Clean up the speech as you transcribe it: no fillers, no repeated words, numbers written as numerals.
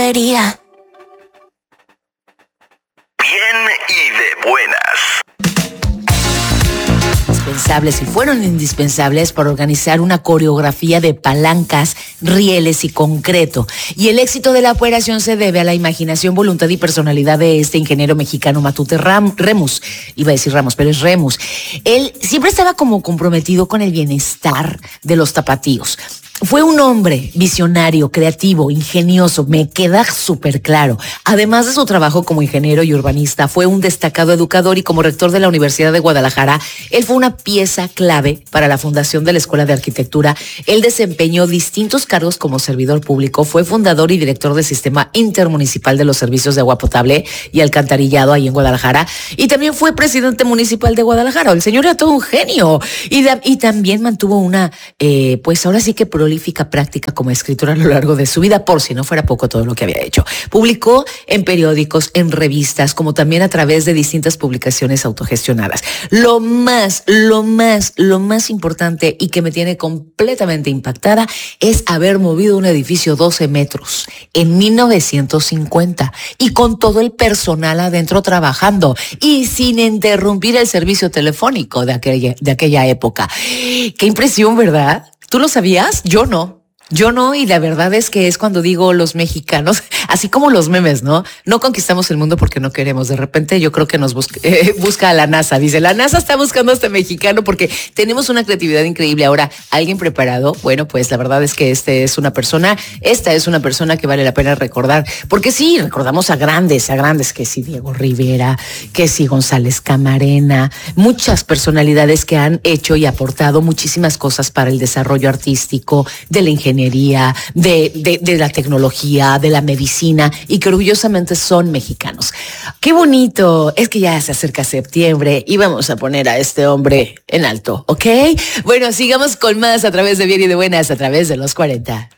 debería. Bien y de buenas. Indispensables y fueron indispensables para organizar una coreografía de palancas, rieles y concreto. Y el éxito de la operación se debe a la imaginación, voluntad y personalidad de este ingeniero mexicano Matute Remus. Iba a decir Ramos, pero es Remus. Él siempre estaba como comprometido con el bienestar de los tapatíos. Fue un hombre visionario, creativo, ingenioso, me queda súper claro. Además de su trabajo como ingeniero y urbanista, fue un destacado educador y como rector de la Universidad de Guadalajara, él fue una pieza clave para la fundación de la Escuela de Arquitectura. Él desempeñó distintos cargos como servidor público, fue fundador y director del Sistema Intermunicipal de los Servicios de Agua Potable y Alcantarillado ahí en Guadalajara, y también fue presidente municipal de Guadalajara. El señor era todo un genio y también mantuvo una, pues ahora sí que prolífica práctica como escritora a lo largo de su vida, por si no fuera poco todo lo que había hecho. Publicó en periódicos, en revistas, como también a través de distintas publicaciones autogestionadas. Lo más importante y que me tiene completamente impactada es haber movido un edificio 12 metros en 1950 y con todo el personal adentro trabajando y sin interrumpir el servicio telefónico de aquella época. Qué impresión, ¿verdad? ¿Tú lo sabías? Yo no, y la verdad es que es cuando digo los mexicanos, así como los memes, ¿no? No conquistamos el mundo porque no queremos. De repente yo creo que nos busca a la NASA. Dice, la NASA está buscando a este mexicano porque tenemos una creatividad increíble. Ahora, ¿alguien preparado? Bueno, pues la verdad es que esta es una persona que vale la pena recordar. Porque sí, recordamos a grandes, que sí Diego Rivera, que sí González Camarena, muchas personalidades que han hecho y aportado muchísimas cosas para el desarrollo artístico, de la ingeniería, de la tecnología, de la medicina, y que orgullosamente son mexicanos. ¡Qué bonito! Es que ya se acerca septiembre y vamos a poner a este hombre en alto, ¿ok? Bueno, sigamos con más a través de Bien y de Buenas, a través de los 40.